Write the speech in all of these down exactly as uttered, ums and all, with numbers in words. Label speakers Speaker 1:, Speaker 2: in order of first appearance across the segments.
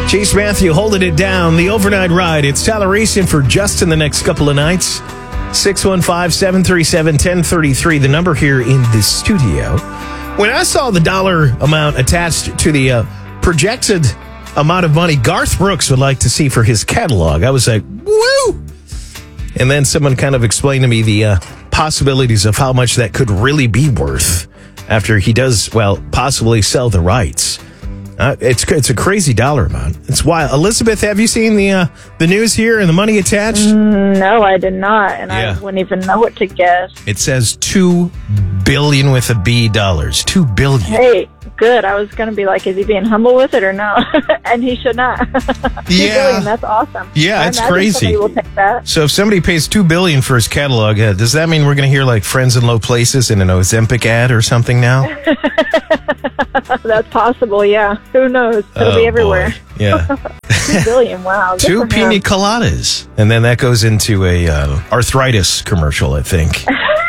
Speaker 1: Chase Matthew holding it down. The overnight ride. It's Tyler Racing for just in the next couple of nights. six one five, seven three seven, one zero three three, the number here in the studio. When I saw the dollar amount attached to the uh, projected amount of money Garth Brooks would like to see for his catalog, I was like, woo! And then someone kind of explained to me the uh, possibilities of how much that could really be worth after he does, well, possibly sell the rights. Uh, it's it's a crazy dollar amount. It's wild. Elizabeth, have you seen the uh, the news here and the money attached?
Speaker 2: Mm, no, I did not, and
Speaker 1: Yeah.
Speaker 2: I wouldn't even know what to guess.
Speaker 1: It says two billion with a B dollars. Two billion.
Speaker 2: Hey, good. I was going to be like, is he being humble with it or no? And he should not. Two
Speaker 1: Yeah.
Speaker 2: billion, that's awesome.
Speaker 1: Yeah,
Speaker 2: I
Speaker 1: it's
Speaker 2: imagine
Speaker 1: crazy.
Speaker 2: somebody will take that.
Speaker 1: So if somebody pays two billion for his catalog, uh, does that mean we're going to hear like Friends in Low Places in an Ozempic ad or something now?
Speaker 2: That's possible, yeah. Who knows? It'll
Speaker 1: Oh,
Speaker 2: be everywhere.
Speaker 1: boy. Yeah.
Speaker 2: Two billion, wow. Good
Speaker 1: Two
Speaker 2: for
Speaker 1: pina
Speaker 2: him.
Speaker 1: coladas. And then that goes into a uh, arthritis commercial, I think.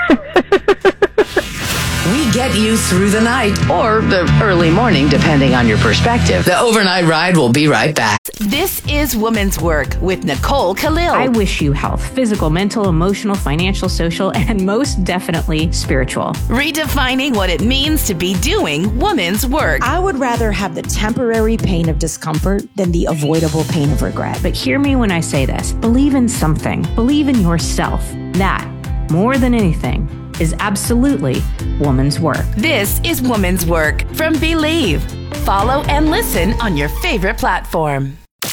Speaker 3: We get you through the night or the early morning, depending on your perspective. The overnight ride will be right back.
Speaker 4: This is Woman's Work with Nicole Khalil.
Speaker 5: I wish you health, physical, mental, emotional, financial, social, and most definitely spiritual.
Speaker 4: Redefining what it means to be doing woman's work.
Speaker 6: I would rather have the temporary pain of discomfort than the avoidable pain of regret.
Speaker 5: But hear me when I say this. Believe in something. Believe in yourself. That, more than anything, is absolutely woman's work.
Speaker 4: This is Woman's Work from Believe. Follow and listen on your favorite platform.